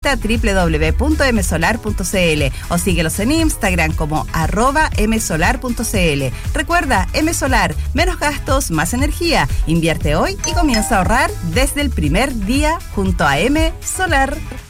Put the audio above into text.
visita www.msolar.cl o síguelos en Instagram como @msolar.cl. Recuerda, M-Solar, menos gastos, más energía. Invierte hoy y comienza a ahorrar desde el primer día junto a M-Solar.